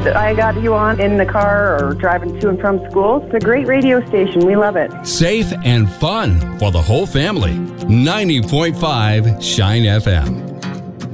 I got you on in the car or driving to and from school. It's a great radio station. We love it. Safe and fun for the whole family. 90.5 Shine FM.